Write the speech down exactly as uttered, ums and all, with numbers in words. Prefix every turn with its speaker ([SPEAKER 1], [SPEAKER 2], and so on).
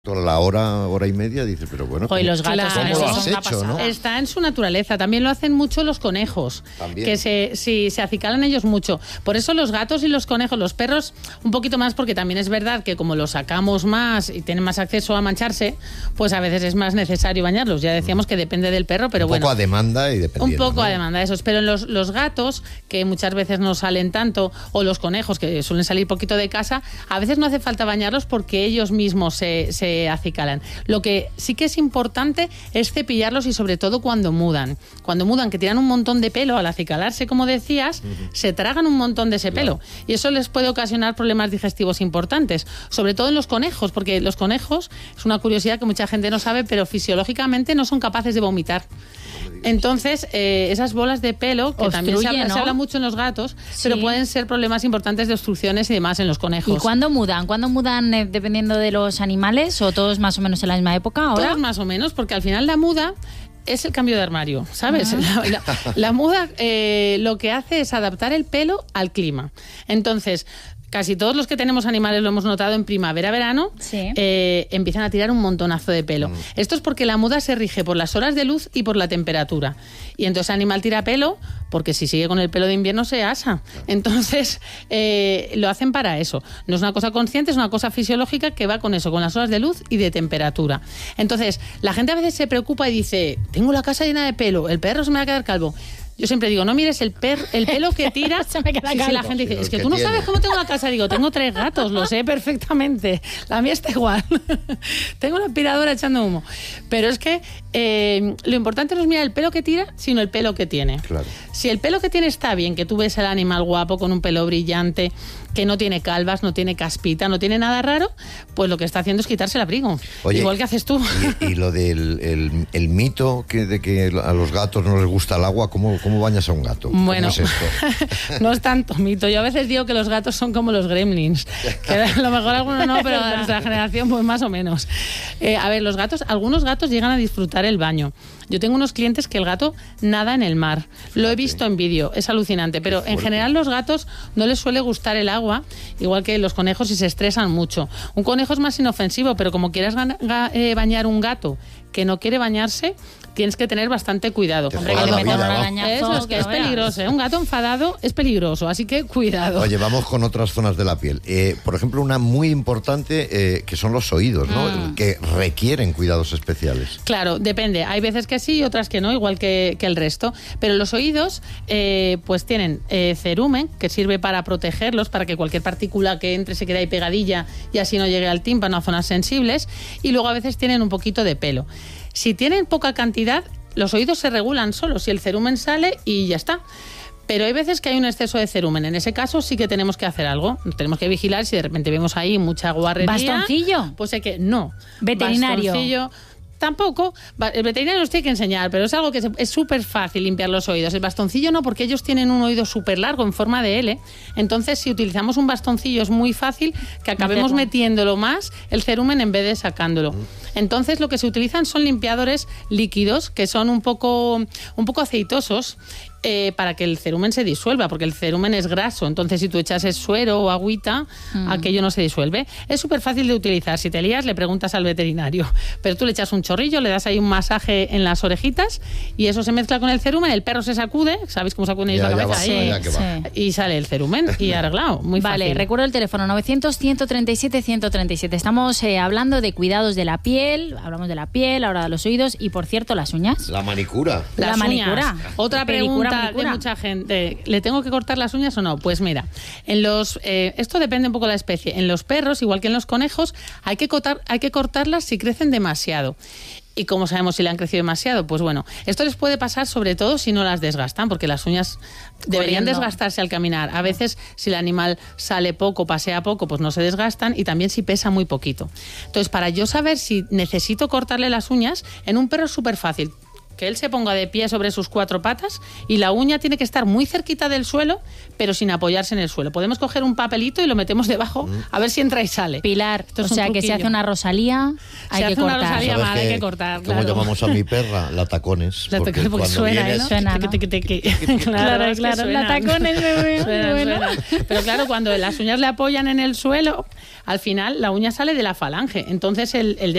[SPEAKER 1] La hora, hora y media, dice, pero bueno,
[SPEAKER 2] Hoy los gatos
[SPEAKER 1] ¿cómo lo has
[SPEAKER 2] son
[SPEAKER 1] hecho, no?
[SPEAKER 2] Está en su naturaleza. También lo hacen mucho los conejos,
[SPEAKER 1] También.
[SPEAKER 2] que se, sí, se acicalan ellos mucho. Por eso los gatos y los conejos, los perros, un poquito más, porque también es verdad que como los sacamos más y tienen más acceso a mancharse, pues a veces es más necesario bañarlos. Ya decíamos que depende del perro, pero
[SPEAKER 1] un
[SPEAKER 2] bueno.
[SPEAKER 1] Un poco a demanda y dependiendo.
[SPEAKER 2] Un poco
[SPEAKER 1] ¿no?
[SPEAKER 2] a demanda de esos. Pero los, los gatos, que muchas veces no salen tanto, o los conejos, que suelen salir poquito de casa, a veces no hace falta bañarlos porque ellos mismos se, se acicalan. Lo que sí que es importante es cepillarlos y sobre todo cuando mudan. Cuando mudan, que tiran un montón de pelo, al acicalarse, como decías, uh-huh. se tragan un montón de ese pelo. Claro. Y eso les puede ocasionar problemas digestivos importantes, sobre todo en los conejos, porque los conejos, es una curiosidad que mucha gente no sabe, pero fisiológicamente no son capaces de vomitar. Entonces, eh, esas bolas de pelo, que
[SPEAKER 3] Obstruye,
[SPEAKER 2] también se habla,
[SPEAKER 3] ¿no?
[SPEAKER 2] se habla mucho en los gatos,
[SPEAKER 3] Sí.
[SPEAKER 2] pero pueden ser problemas importantes de obstrucciones y demás en los conejos.
[SPEAKER 3] ¿Y cuándo mudan? ¿Cuándo mudan eh, dependiendo de los animales o todos más o menos en la misma época ahora?
[SPEAKER 2] Todos más o menos, porque al final la muda es el cambio de armario, ¿sabes? Uh-huh. La, la, la muda eh, lo que hace es adaptar el pelo al clima. Entonces, casi todos los que tenemos animales lo hemos notado en primavera-verano,
[SPEAKER 3] sí.
[SPEAKER 2] eh, empiezan a tirar un montonazo de pelo. Mm. Esto es porque la muda se rige por las horas de luz y por la temperatura. Y entonces el animal tira pelo porque si sigue con el pelo de invierno se asa. Entonces eh, lo hacen para eso. No es una cosa consciente, es una cosa fisiológica que va con eso, con las horas de luz y de temperatura. Entonces la gente a veces se preocupa y dice, tengo la casa llena de pelo, el perro se me va a quedar calvo. Yo siempre digo, no mires el, per, el pelo que tira.
[SPEAKER 3] Se me queda
[SPEAKER 2] sí, sí, la gente dice, es que, que tú no tiene. sabes cómo tengo la casa. Digo, tengo tres gatos, lo sé perfectamente. La mía está igual. Tengo una aspiradora echando humo. Pero es que eh, lo importante no es mirar el pelo que tira, sino el pelo que tiene.
[SPEAKER 1] Claro.
[SPEAKER 2] Si el pelo que tiene está bien, que tú ves al animal guapo, con un pelo brillante, que no tiene calvas, no tiene caspita, no tiene nada raro, pues lo que está haciendo es quitarse el abrigo. Oye, igual que haces tú.
[SPEAKER 1] Y, y lo del el, el mito que, de que a los gatos no les gusta el agua, ¿cómo, cómo bañas a un gato?
[SPEAKER 2] Bueno,
[SPEAKER 1] ¿Cómo es esto?
[SPEAKER 2] No es tanto mito. Yo a veces digo que los gatos son como los gremlins, que a lo mejor algunos no, pero de nuestra generación pues más o menos. Eh, a ver, los gatos, algunos gatos llegan a disfrutar el baño. Yo tengo unos clientes que el gato nada en el mar. Lo he visto en vídeo, es alucinante, pero en general los gatos no les suele gustar el agua, igual que los conejos, y se estresan mucho. Un conejo es más inofensivo, pero como quieras bañar un gato que no quiere bañarse, tienes que tener bastante cuidado.
[SPEAKER 3] Hombre, que le metan un arañazo.
[SPEAKER 2] Eso es que es peligroso, ¿eh? Un gato enfadado es peligroso, así que cuidado.
[SPEAKER 1] Oye, vamos con otras zonas de la piel. Eh, por ejemplo, una muy importante eh, que son los oídos, ¿no? Mm. Que requieren cuidados especiales.
[SPEAKER 2] Claro, depende. Hay veces que sí y otras que no, igual que, que el resto. Pero los oídos, eh, pues tienen eh, cerumen, que sirve para protegerlos, para que cualquier partícula que entre se quede ahí pegadilla y así no llegue al tímpano, a zonas sensibles. Y luego a veces tienen un poquito de pelo. Si tienen poca cantidad, los oídos se regulan solos, si el cerumen sale y ya está. Pero hay veces que hay un exceso de cerumen. En ese caso sí que tenemos que hacer algo. Tenemos que vigilar si de repente vemos ahí mucha guarrería.
[SPEAKER 3] ¿Bastoncillo?
[SPEAKER 2] Pues hay que... No.
[SPEAKER 3] ¿Veterinario?
[SPEAKER 2] Bastoncillo... Tampoco, el veterinario nos tiene que enseñar, pero es algo que es súper fácil limpiar los oídos. El bastoncillo no, porque ellos tienen un oído súper largo en forma de L. Entonces, si utilizamos un bastoncillo es muy fácil que acabemos metiéndolo más el cerumen en vez de sacándolo. Entonces, lo que se utilizan son limpiadores líquidos que son un poco, un poco aceitosos. Eh, para que el cerumen se disuelva, porque el cerumen es graso, entonces si tú echas el suero o agüita, mm. aquello no se disuelve. Es súper fácil de utilizar. Si te lías, le preguntas al veterinario, pero tú le echas un chorrillo, le das ahí un masaje en las orejitas y eso se mezcla con el cerumen, el perro se sacude, ¿sabéis cómo sacuden ellos la cabeza?
[SPEAKER 1] Va,
[SPEAKER 2] ahí,
[SPEAKER 1] ya que va.
[SPEAKER 2] Sí. Y sale el cerumen y arreglado, muy fácil.
[SPEAKER 3] Vale, recuerdo el teléfono novecientos, ciento treinta y siete, ciento treinta y siete. Estamos eh, hablando de cuidados de la piel, hablamos de la piel, ahora de los oídos y, por cierto, las uñas.
[SPEAKER 1] La manicura.
[SPEAKER 2] Las
[SPEAKER 3] la manicura.
[SPEAKER 2] Uñas. Otra
[SPEAKER 3] Pedicura,
[SPEAKER 2] pregunta
[SPEAKER 3] manicura.
[SPEAKER 2] de mucha gente. ¿Le tengo que cortar las uñas o no? Pues mira, en los eh, esto depende un poco de la especie. En los perros, igual que en los conejos, hay que cortar, hay que cortarlas si crecen demasiado. ¿Y cómo sabemos si le han crecido demasiado? Pues bueno, esto les puede pasar sobre todo si no las desgastan, porque las uñas deberían
[SPEAKER 3] Corriendo.
[SPEAKER 2] desgastarse al caminar. A veces, si el animal sale poco, pasea poco, pues no se desgastan, y también si pesa muy poquito. Entonces, para yo saber si necesito cortarle las uñas, en un perro es súper fácil. que él se ponga de pie sobre sus cuatro patas y la uña tiene que estar muy cerquita del suelo, pero sin apoyarse en el suelo. Podemos coger un papelito y lo metemos debajo, mm. a ver si entra y sale.
[SPEAKER 3] Pilar, o sea que se hace una Rosalía, hay
[SPEAKER 2] se
[SPEAKER 3] que
[SPEAKER 2] hace
[SPEAKER 3] cortar.
[SPEAKER 2] Una Rosalía mal,
[SPEAKER 1] que,
[SPEAKER 2] hay que cortar,
[SPEAKER 1] ¿cómo
[SPEAKER 2] claro.
[SPEAKER 1] llamamos a mi perra? La tacones.
[SPEAKER 2] La
[SPEAKER 1] porque
[SPEAKER 2] tacones, porque suena,
[SPEAKER 1] vienes...
[SPEAKER 2] ¿no?
[SPEAKER 3] Suena, ¿no?
[SPEAKER 2] Claro,
[SPEAKER 3] claro, la tacones me
[SPEAKER 2] suenan,
[SPEAKER 3] bueno.
[SPEAKER 2] suenan. Pero claro, cuando las uñas le apoyan en el suelo, al final la uña sale de la falange. Entonces el, el dedo